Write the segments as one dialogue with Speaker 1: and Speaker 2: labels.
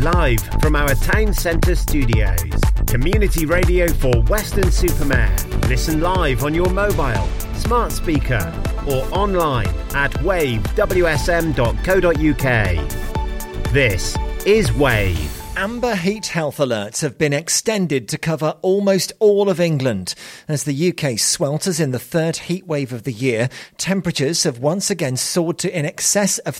Speaker 1: live from our town centre studios. Community radio for Weston-super-Mare. Listen live on your mobile, smart speaker or online at wavewsm.co.uk. This is Wave.
Speaker 2: Amber heat health alerts have been extended to cover almost all of England. As the UK swelters in the third heat wave of the year, temperatures have once again soared to in excess of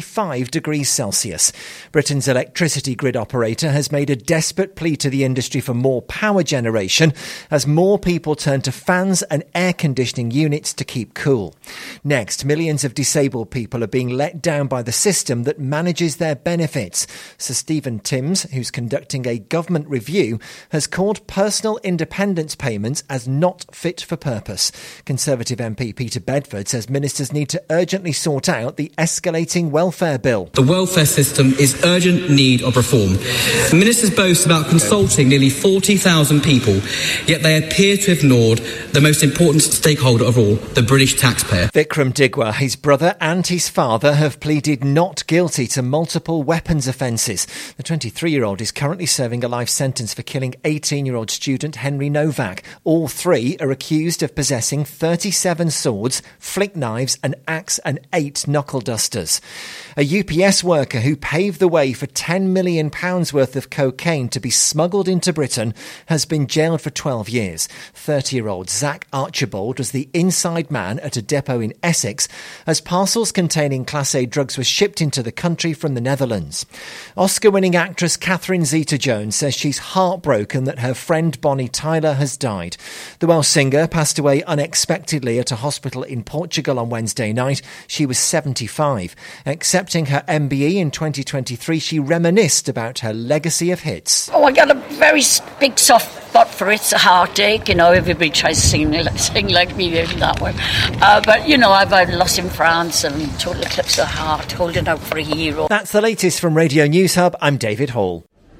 Speaker 2: 35 degrees Celsius. Britain's electricity grid operator has made a desperate plea to the industry for more power generation as more people turn to fans and air conditioning units to keep cool. Next, millions of disabled people are being let down by the system that manages their benefits. Sir Stephen Timms, who's conducting a government review, has called personal independence payments as not fit for purpose. Conservative MP Peter Bedford says ministers need to urgently sort out the escalating welfare bill.
Speaker 3: The welfare system is urgent need of reform. Ministers boast about consulting nearly 40,000 people, yet they appear to have ignored the most important stakeholder of all, the British taxpayer.
Speaker 2: Vikram Digwa, his brother and his father have pleaded not guilty to multiple weapons offences. The 23-year-old is currently serving a life sentence for killing 18-year-old student Henry Novak. All three are accused of possessing 37 swords, flick knives, an axe and 8 knuckle dusters. A UPS worker who paved the way for £10 million worth of cocaine to be smuggled into Britain has been jailed for 12 years. 30-year-old Zach Archibald was the inside man at a depot in Essex as parcels containing Class A drugs were shipped into the country from the Netherlands. Oscar-winning actress Catherine Zeta-Jones says she's heartbroken that her friend Bonnie Tyler has died. The Welsh singer passed away unexpectedly at a hospital in Portugal on Wednesday night. She was 75. Accepting her MBE in 2023, she reminisced about her legacy of hits.
Speaker 4: Oh, I got a very big soft spot for It's a Heartache. You know, everybody tries to sing like me in that one. But, you know, I've had Lost in France and Total Eclipse of the Heart, Holding Out for a Hero.
Speaker 2: That's the latest from Radio News Hub. I'm David Hall.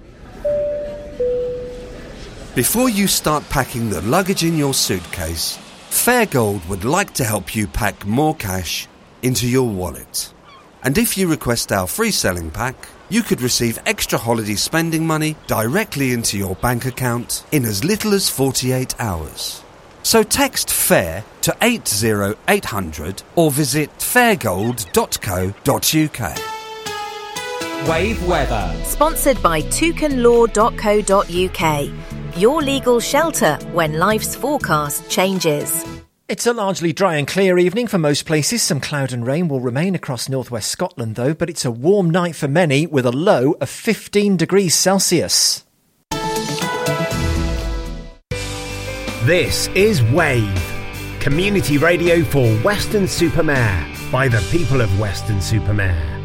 Speaker 5: Before you start packing the luggage in your suitcase, Fairgold would like to help you pack more cash into your wallet. And if you request our free selling pack, you could receive extra holiday spending money directly into your bank account in as little as 48 hours. So text FAIR to 80800 or visit fairgold.co.uk.
Speaker 6: Wave weather.
Speaker 7: Sponsored by toucanlaw.co.uk. Your legal shelter when life's forecast changes.
Speaker 2: It's a largely dry and clear evening for most places. Some cloud and rain will remain across northwest Scotland though, but it's a warm night for many with a low of 15 degrees Celsius.
Speaker 1: This is Wave, community radio for Weston-super-Mare by the people of Weston-super-Mare.